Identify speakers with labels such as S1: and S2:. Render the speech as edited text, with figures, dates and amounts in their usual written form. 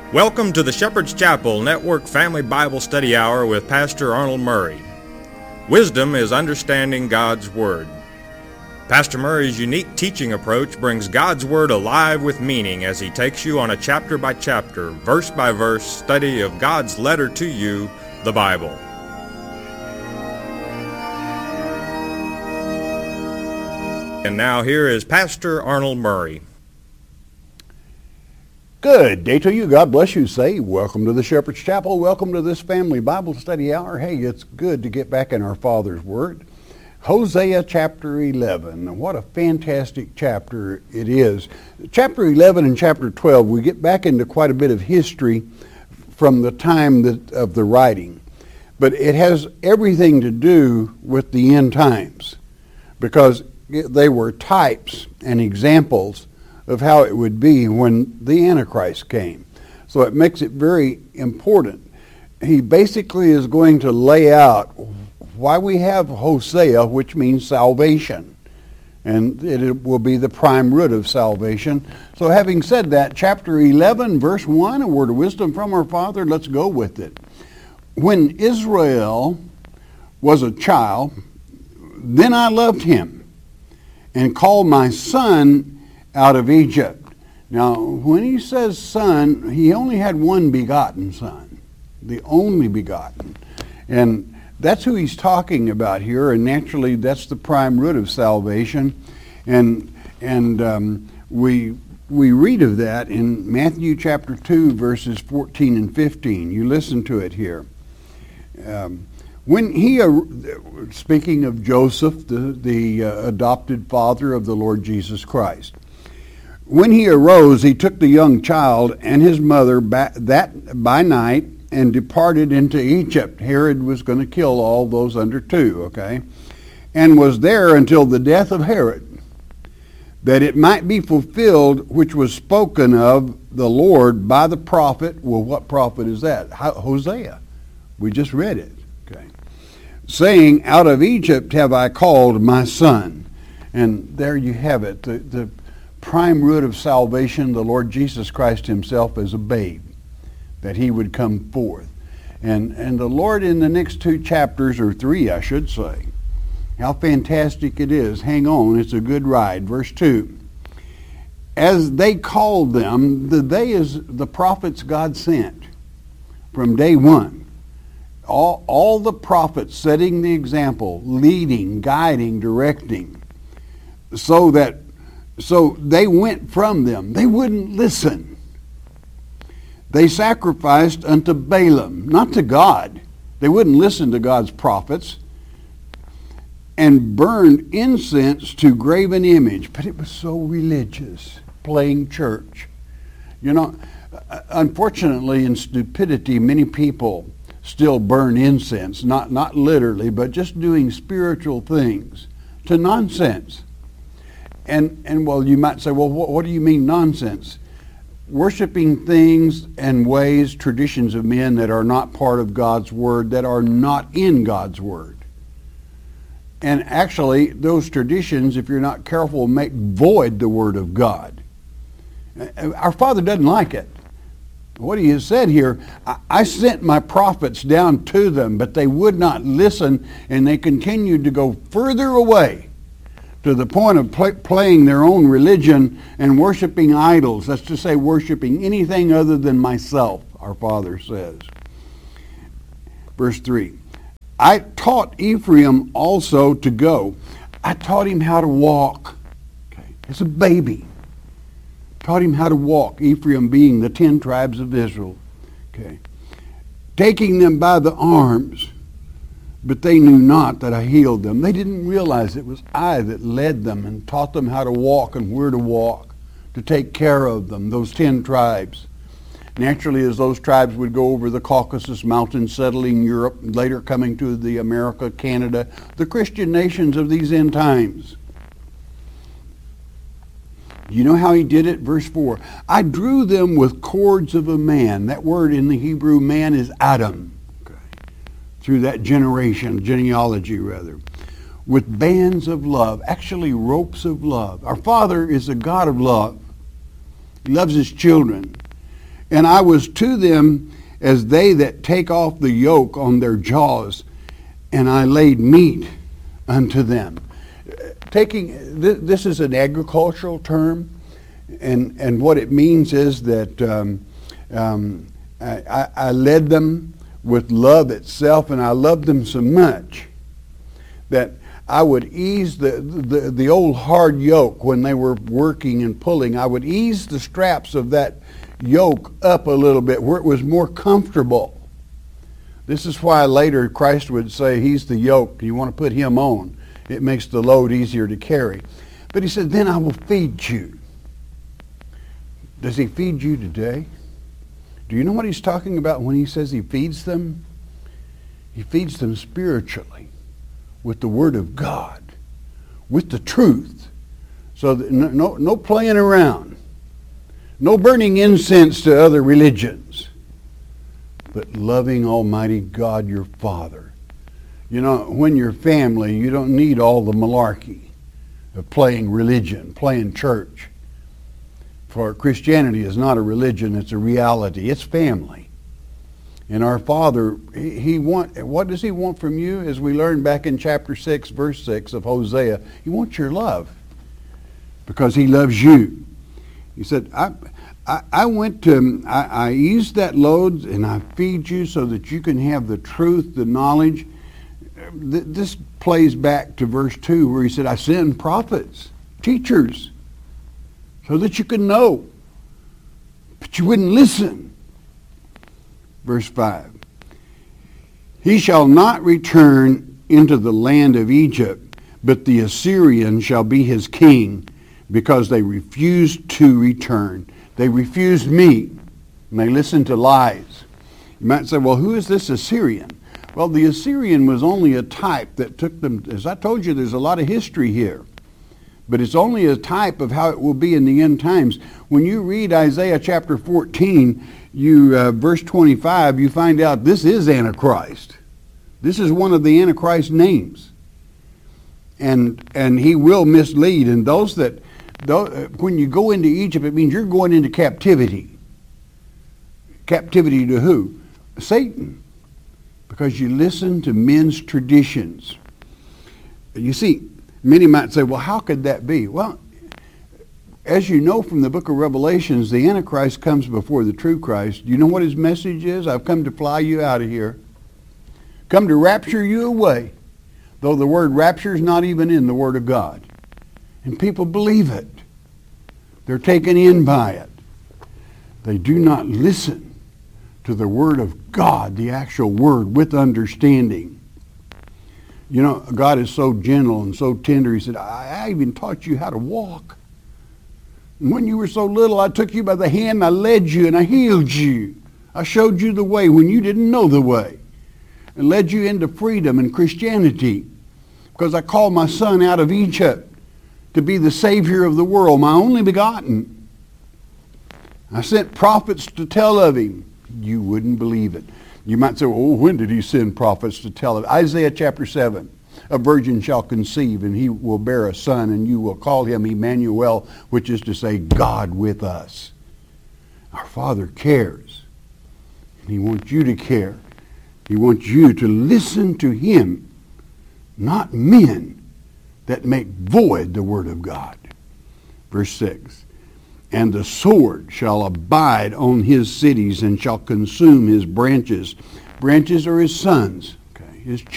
S1: Welcome to the Shepherd's Chapel Network Family Bible Study Hour with Pastor Arnold Murray. Wisdom is understanding God's Word. Pastor Murray's unique teaching approach brings God's Word alive with meaning as he takes you on a chapter-by-chapter, verse-by-verse study of God's letter to you, the Bible. And now here is Pastor Arnold Murray.
S2: Good day to you. God bless you. Say, welcome to the Shepherd's Chapel. Welcome to this family Bible study hour. Hey, it's good to get back in our Father's Word. Hosea chapter 11. What a fantastic chapter it is. Chapter 11 and chapter 12, we get back into quite a bit of history from the time of the writing. But it has everything to do with the end times because they were types and examples of how it would be when the Antichrist came. So it makes it very important. He basically is going to lay out why we have Hosea, which means salvation. And it will be the prime root of salvation. So having said that, chapter 11, verse 1, a word of wisdom from our Father, let's go with it. When Israel was a child, then I loved him and called my son out of Egypt. Now, when he says son, he only had one begotten son, the only begotten. And that's who he's talking about here, and naturally that's the prime root of salvation. And we read of that in Matthew chapter 2, verses 14 and 15. You listen to it here. When he, speaking of Joseph, the adopted father of the Lord Jesus Christ, when he arose, he took the young child and his mother by night and departed into Egypt. Herod was going to kill all those under 2, okay? And was there until the death of Herod, that it might be fulfilled which was spoken of the Lord by the prophet. Well, what prophet is that? Hosea. We just read it, okay? Saying, out of Egypt have I called my son. And there you have it. The prime root of salvation, the Lord Jesus Christ himself as a babe, that he would come forth. And the Lord in the next 2 chapters, or 3 I should say, how fantastic it is. Hang on, it's a good ride. Verse 2, as they called them, the they is the prophets God sent from day one. All the prophets setting the example, leading, guiding, directing, so they went from them. They wouldn't listen. They sacrificed unto Balaam, not to God. They wouldn't listen to God's prophets, and burned incense to graven image. But it was so religious, playing church. You know, unfortunately, in stupidity, many people still burn incense, not literally, but just doing spiritual things to nonsense. And well, you might say, well, what do you mean nonsense? Worshiping things and ways, traditions of men that are not part of God's Word, that are not in God's Word. And actually, those traditions, if you're not careful, make void the Word of God. Our Father doesn't like it. What he has said here, I sent my prophets down to them, but they would not listen, and they continued to go further away, to the point of playing their own religion and worshiping idols. That's to say, worshiping anything other than myself, our Father says. Verse 3, I taught Ephraim also to go. I taught him how to walk. Okay. As a baby. Taught him how to walk, Ephraim being the 10 tribes of Israel. Okay. Taking them by the arms. But they knew not that I healed them. They didn't realize it was I that led them and taught them how to walk and where to walk, to take care of them, those 10 tribes. Naturally, as those tribes would go over the Caucasus Mountains, settling Europe, later coming to the America, Canada, the Christian nations of these end times. You know how he did it? Verse 4, I drew them with cords of a man. That word in the Hebrew, man, is Adam. Through that genealogy rather, with bands of love, actually ropes of love. Our Father is a God of love. He loves his children. And I was to them as they that take off the yoke on their jaws, and I laid meat unto them. This is an agricultural term, and what it means is that I led them with love itself, and I loved them so much that I would ease the old hard yoke when they were working and pulling. I would ease the straps of that yoke up a little bit where it was more comfortable. This is why later Christ would say he's the yoke. You want to put him on. It makes the load easier to carry. But he said, then I will feed you. Does he feed you today? Do you know what he's talking about when he says he feeds them? He feeds them spiritually with the Word of God, with the truth. So that no playing around, no burning incense to other religions, but loving Almighty God your Father. You know, when you're family, you don't need all the malarkey of playing religion, playing church. For Christianity is not a religion, it's a reality. It's family. And our Father, what does he want from you? As we learned back in chapter 6, verse 6 of Hosea, he wants your love because he loves you. He said, I ease that load and I feed you so that you can have the truth, the knowledge. This plays back to verse 2 where he said, I send prophets, teachers, so that you can know. But you wouldn't listen. Verse 5. He shall not return into the land of Egypt, but the Assyrian shall be his king, because they refused to return. They refused me, and they listened to lies. You might say, well, who is this Assyrian? Well, the Assyrian was only a type that took them, as I told you, there's a lot of history here. But it's only a type of how it will be in the end times. When you read Isaiah chapter 14, verse 25, you find out this is Antichrist. This is one of the Antichrist names. And he will mislead. And when you go into Egypt, it means you're going into captivity. Captivity to who? Satan. Because you listen to men's traditions. You see, many might say, well, how could that be? Well, as you know from the book of Revelations, the Antichrist comes before the true Christ. You know what his message is? I've come to fly you out of here. Come to rapture you away. Though the word rapture is not even in the Word of God. And people believe it. They're taken in by it. They do not listen to the Word of God, the actual Word, with understanding. You know, God is so gentle and so tender. He said, I even taught you how to walk. And when you were so little, I took you by the hand, I led you, and I healed you. I showed you the way when you didn't know the way, and led you into freedom and Christianity, because I called my Son out of Egypt to be the Savior of the world, my only begotten. I sent prophets to tell of him. You wouldn't believe it. You might say, oh, when did he send prophets to tell it? Isaiah chapter 7. A virgin shall conceive, and he will bear a son, and you will call him Emmanuel, which is to say, God with us. Our Father cares. And he wants you to care. He wants you to listen to him, not men that make void the word of God. Verse 6. And the sword shall abide on his cities and shall consume his branches. Branches are his sons, his children.